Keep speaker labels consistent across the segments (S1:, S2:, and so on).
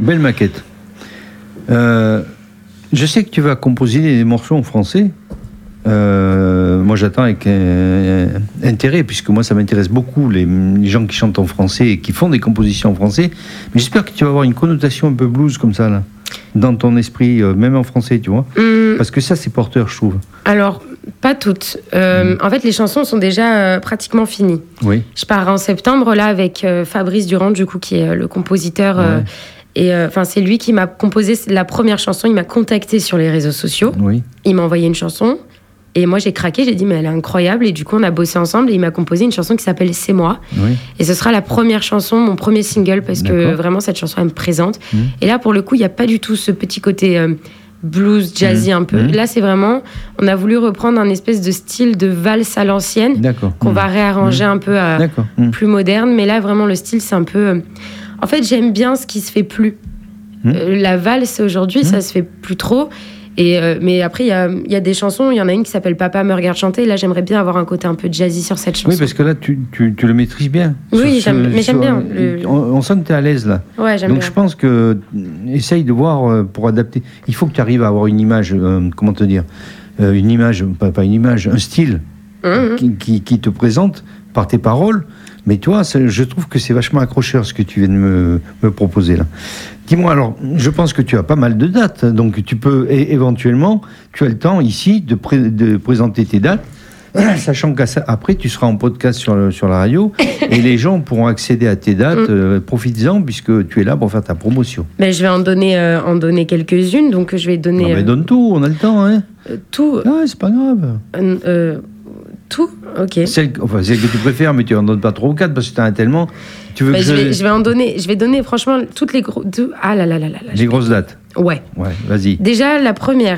S1: Belle maquette. Je sais que tu vas composer des morceaux en français. Moi, j'attends avec intérêt, puisque moi, ça m'intéresse beaucoup, les gens qui chantent en français et qui font des compositions en français. Mais j'espère que tu vas avoir une connotation un peu blues comme ça, là, dans ton esprit, même en français, tu vois. Parce que ça, c'est porteur, je trouve.
S2: Alors, pas toutes. En fait, les chansons sont déjà pratiquement finies.
S1: Oui.
S2: Je pars en septembre, là, avec Fabrice Durand, du coup, qui est le compositeur.
S1: Ouais.
S2: Et c'est lui qui m'a composé la première chanson. Il m'a contacté sur les réseaux sociaux.
S1: Oui.
S2: Il m'a envoyé une chanson. Et moi, j'ai craqué, j'ai dit, mais elle est incroyable. Et du coup, on a bossé ensemble et il m'a composé une chanson qui s'appelle C'est moi.
S1: Oui.
S2: Et ce sera la première chanson, mon premier single, parce que vraiment, cette chanson, elle me présente. Et là, pour le coup, il n'y a pas du tout ce petit côté blues, jazzy un peu. Là, c'est vraiment, on a voulu reprendre un espèce de style de valse à l'ancienne, qu'on va réarranger un peu plus moderne. Mais là, vraiment, le style, c'est un peu... En fait, j'aime bien ce qui se fait plus. La valse, aujourd'hui, ça se fait plus trop. Mais après, il y a des chansons, il y en a une qui s'appelle Papa me regarde chanter. Là, j'aimerais bien avoir un côté un peu jazzy sur cette chanson.
S1: Oui, parce que là, tu le maîtrises bien.
S2: Oui, j'aime bien.
S1: On sent que tu es à l'aise, là.
S2: Ouais, j'aime bien.
S1: Donc, je pense que... Essaye de voir pour adapter. Il faut que tu arrives à avoir une image, comment te dire, une image, pas une image, un style qui te présente par tes paroles. Mais toi, je trouve que c'est vachement accrocheur ce que tu viens de me proposer là. Dis-moi, alors, je pense que tu as pas mal de dates, donc tu peux éventuellement, tu as le temps ici de présenter tes dates, sachant qu'après tu seras en podcast sur la radio et les gens pourront accéder à tes dates. Profites-en puisque tu es là pour faire ta promotion.
S2: Mais je vais en donner quelques-unes, donc je vais donner.
S1: Non, mais donne tout, on a le temps, hein.
S2: Tout.
S1: Ouais, c'est pas grave.
S2: Tout, ok.
S1: Celle que tu préfères, mais tu en donnes pas 3 ou 4 parce que tu en as tellement. Tu veux
S2: je vais donner franchement toutes les grosses. Ah là là là là.
S1: Les grosses dates.
S2: Ouais.
S1: Ouais, vas-y.
S2: Déjà, la première,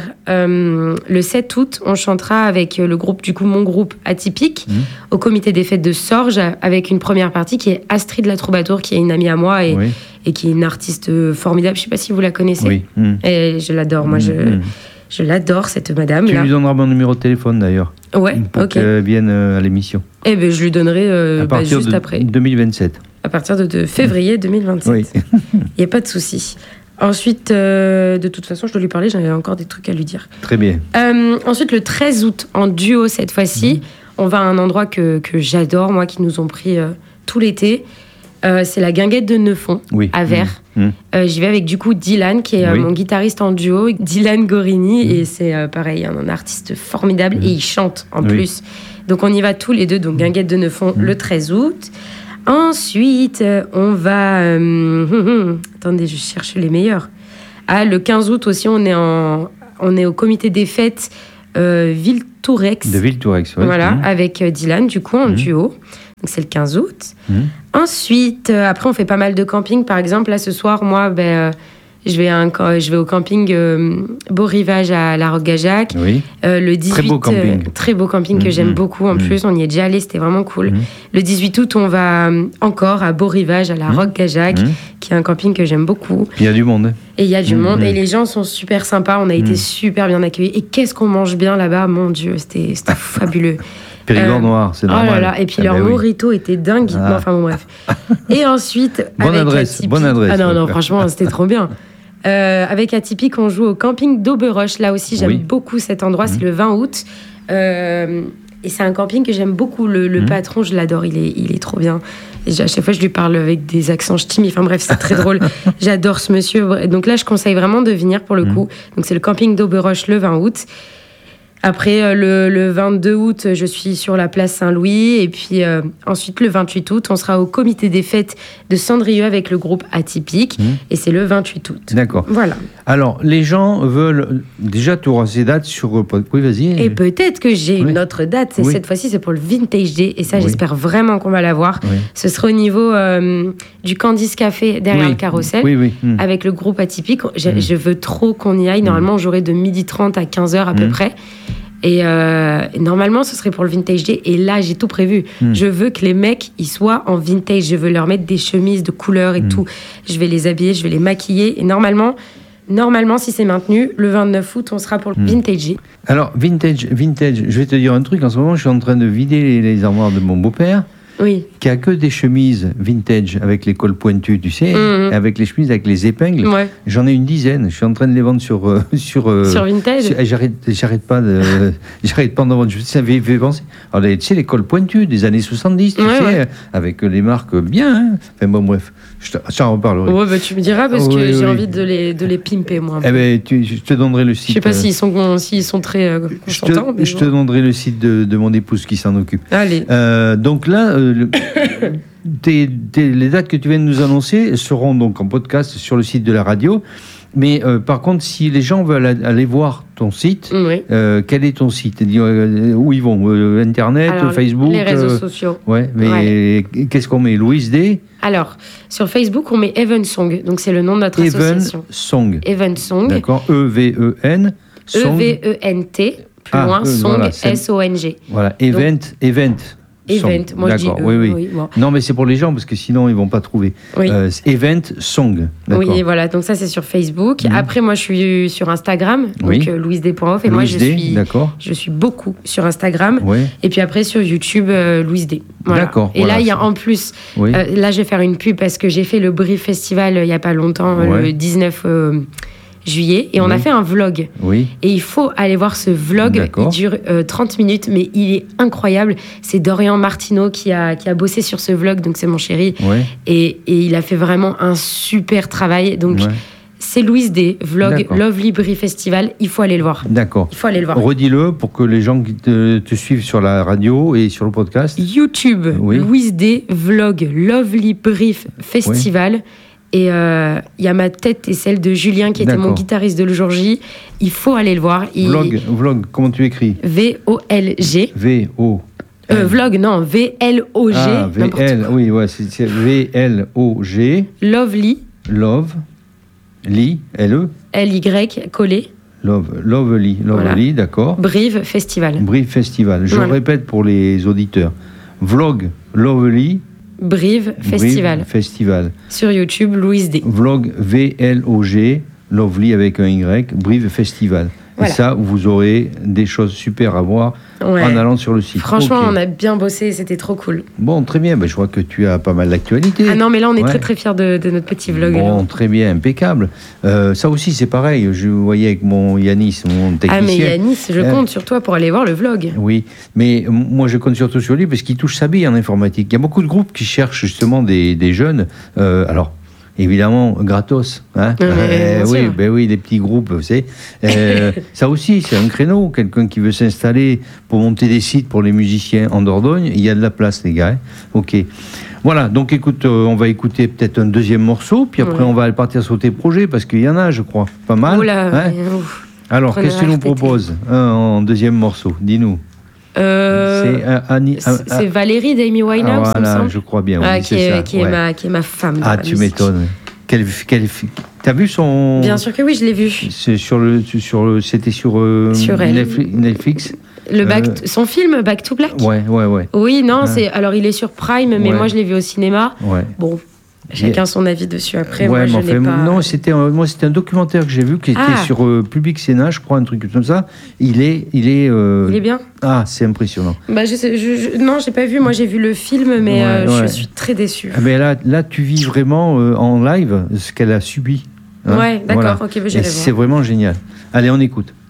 S2: le 7 août, on chantera avec le groupe, du coup, mon groupe Atypique, au comité des fêtes de Sorges, avec une première partie qui est Astrid la Troubadour, qui est une amie à moi et qui est une artiste formidable. Je sais pas si vous la connaissez.
S1: Oui.
S2: Et je l'adore. Moi, je l'adore, cette madame.
S1: Tu lui donneras mon numéro de téléphone, d'ailleurs.
S2: Ouais,
S1: pour qu'elle vienne à l'émission.
S2: Eh bien, je lui donnerai juste après.
S1: 2027.
S2: À partir de février 2027.
S1: Oui.
S2: Il n'y a pas de souci. Ensuite, de toute façon, je dois lui parler, j'avais encore des trucs à lui dire.
S1: Très bien.
S2: Ensuite, le 13 août, en duo cette fois-ci, on va à un endroit que j'adore, moi, qui nous ont pris tout l'été. C'est la Guinguette de Neufond, à Vers. J'y vais avec du coup Dylan, qui est mon guitariste en duo, Dylan Gorini, et c'est pareil, un artiste formidable, et il chante en plus. Donc on y va tous les deux, donc Guinguette de Neufond le 13 août. Ensuite, on va... attendez, je cherche les meilleurs. Le 15 août aussi, on est au comité des fêtes Ville-Tourex.
S1: De Ville-Tourex, oui.
S2: Voilà, avec Dylan, du coup, en duo. Donc c'est le 15 août. Ensuite, après, on fait pas mal de camping. Par exemple, là, ce soir, moi, je vais au camping Beau Rivage à La Roque-Gajac. Oui. Le 18, très beau camping que j'aime beaucoup. En plus, on y est déjà allé, c'était vraiment cool. Le 18 août, on va encore à Beau Rivage à La Roque-Gajac, qui est un camping que j'aime beaucoup.
S1: Il y a du monde.
S2: Et il y a du monde. Et les gens sont super sympas. On a été super bien accueillis. Et qu'est-ce qu'on mange bien là-bas, mon Dieu, c'était fabuleux.
S1: Périgord noir, c'est normal.
S2: Oh là là, et puis leur mojito était dingue. Non, enfin bon, bref. Et ensuite,
S1: bonne adresse.
S2: Ah non, franchement, c'était trop bien. Avec Atypique, on joue au camping d'Auberoche. Là aussi, j'aime beaucoup cet endroit. C'est le 20 août. Et c'est un camping que j'aime beaucoup. Le patron, je l'adore. Il est trop bien. Et à chaque fois, je lui parle avec des accents ch'tis. Enfin bref, c'est très drôle. J'adore ce monsieur. Donc là, je conseille vraiment de venir pour le coup. Donc c'est le camping d'Auberoche le 20 août. Après, le 22 août, je suis sur la place Saint-Louis. Et puis ensuite, le 28 août, on sera au comité des fêtes de Cendrieux avec le groupe Atypique. Et c'est le 28 août.
S1: D'accord.
S2: Voilà.
S1: Alors, les gens veulent... Déjà, tu auras ces dates sur... Oui, vas-y.
S2: Et peut-être que j'ai une autre date. Et cette fois-ci, c'est pour le Vintage Day. Et ça, j'espère vraiment qu'on va l'avoir. Ce sera au niveau du Candice Café derrière le carrousel. Avec le groupe Atypique. Je veux trop qu'on y aille. Normalement, j'aurai de 12h30 à 15h à peu près. Et normalement, ce serait pour le Vintage Day. Et là, j'ai tout prévu. Je veux que les mecs, ils soient en vintage. Je veux leur mettre des chemises de couleur et tout. Je vais les habiller, je vais les maquiller. Et normalement, si c'est maintenu, le 29 août, on sera pour le Vintage Day.
S1: Alors, vintage, je vais te dire un truc. En ce moment, je suis en train de vider les armoires de mon beau-père. qui a que des chemises vintage avec les cols pointus, tu sais, et avec les chemises avec les épingles.
S2: Ouais.
S1: J'en ai une dizaine. Je suis en train de les vendre sur
S2: Vintage.
S1: J'arrête pas d'en vendre. Ça m'avait fait penser. Alors, tu sais, les cols pointus des années 70, tu sais, avec les marques bien. Hein. Enfin bon, bref, j'en reparlerai.
S2: Ouais, bah, tu me diras parce que j'ai envie de les pimper, moi.
S1: Eh ben, je te donnerai le site.
S2: Je sais pas s'ils sont très consentants.
S1: Je te donnerai le site de mon épouse qui s'en occupe.
S2: Allez.
S1: Donc là, les dates que tu viens de nous annoncer seront donc en podcast sur le site de la radio. Mais par contre, si les gens veulent aller voir ton site, quel est ton site? Où ils vont? Internet, alors, Facebook?
S2: Les réseaux sociaux.
S1: Ouais, mais qu'est-ce qu'on met? Louise D?
S2: Alors, sur Facebook, on met Evensong. Donc, c'est le nom de notre association. Evensong.
S1: D'accord. E-V-E-N.
S2: E-V-E-N-T. Plus loin, Song, voilà, S-O-N-G.
S1: Voilà, Event.
S2: Moi je dis
S1: oui. Bon. Non, mais c'est pour les gens parce que sinon ils vont pas trouver. Event Song.
S2: Oui, voilà. Donc ça c'est sur Facebook. Après moi je suis sur Instagram, donc louised.off et moi je suis beaucoup sur Instagram. Et puis après sur YouTube Louise D. Voilà. D'accord. Et là il y a en plus, là je vais faire une pub parce que j'ai fait le Brief Festival il y a pas longtemps, le 19 juillet, et on a fait un vlog. Et il faut aller voir ce vlog. Il dure 30 minutes, mais il est incroyable. C'est Dorian Martineau qui a bossé sur ce vlog, donc c'est mon chéri. Et il a fait vraiment un super travail. Donc c'est Louise D, vlog Lovely Brie Festival. Il faut aller le voir.
S1: D'accord.
S2: Il faut aller le voir.
S1: Redis-le pour que les gens qui te suivent sur la radio et sur le podcast.
S2: YouTube, Louise D, vlog Lovely Brie Festival. Et il y a ma tête et celle de Julien qui était mon guitariste de le jour J. Il faut aller le voir.
S1: Vlog, comment tu écris?
S2: V-O-L-G.
S1: V-O.
S2: Vlog, non, V-L-O-G.
S1: Ah, V-L, oui, c'est V-L-O-G.
S2: Lovely.
S1: Love. Li, L-E.
S2: L-Y, collé.
S1: Lovely, voilà. D'accord.
S2: Brive Festival.
S1: Je répète pour les auditeurs. Vlog, Lovely.
S2: Brive Festival. Sur YouTube, Louise D.
S1: Vlog V-L-O-G, Lovely avec un Y, Brive Festival. Voilà. Et ça, vous aurez des choses super à voir en allant sur le site.
S2: Franchement, on a bien bossé, c'était trop cool.
S1: Bon, très bien. Je vois que tu as pas mal d'actualités.
S2: Ah non, mais là, on est très très fiers de notre petit vlog.
S1: Bon, très bien, impeccable. Ça aussi, c'est pareil. Je voyais avec mon Yanis, mon technicien.
S2: Ah, mais Yanis, je compte sur toi pour aller voir le vlog.
S1: Oui, mais moi, je compte surtout sur lui parce qu'il touche sa bille en informatique. Il y a beaucoup de groupes qui cherchent justement des jeunes. Alors, évidemment, gratos. Hein oui, les petits groupes, vous savez. Ça aussi, c'est un créneau. Quelqu'un qui veut s'installer pour monter des sites pour les musiciens en Dordogne, il y a de la place, les gars. Hein. OK. Voilà, donc écoute, on va écouter peut-être un deuxième morceau, puis après on va partir sur tes projets, parce qu'il y en a, je crois, pas mal. Alors, qu'est-ce que tu nous proposes en deuxième morceau? Dis-nous.
S2: C'est Valérie d'Amy Winehouse,
S1: voilà, je crois bien.
S2: Qui est ma femme.
S1: Ah, tu m'étonnes. T'as vu son...
S2: Bien sûr que oui, je l'ai vu.
S1: C'était sur Netflix.
S2: Son film Back to Black.
S1: Ouais.
S2: Oui, non, alors il est sur Prime, mais moi je l'ai vu au cinéma. Bon. Chacun son avis dessus après. Moi, je l'ai pas...
S1: Non, c'était un documentaire que j'ai vu qui était sur Public Sénat, je crois, un truc comme ça. Il est
S2: bien.
S1: Ah, c'est impressionnant.
S2: Non, j'ai pas vu. Moi, j'ai vu le film, mais je suis très déçue.
S1: Mais là, tu vis vraiment en live ce qu'elle a subi.
S2: Hein, d'accord. Ok, j'irai voir.
S1: C'est vraiment génial. Allez, on écoute.